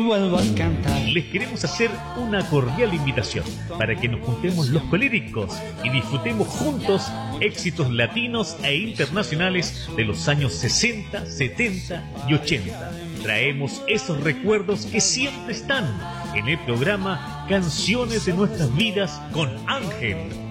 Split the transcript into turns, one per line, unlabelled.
vuelvo a cantar.
Les queremos hacer una cordial invitación para que nos juntemos los colíricos y disfrutemos juntos éxitos latinos e internacionales de los años 60, 70 y 80. Traemos esos recuerdos que siempre están en el programa Canciones de Nuestras Vidas con Ángel.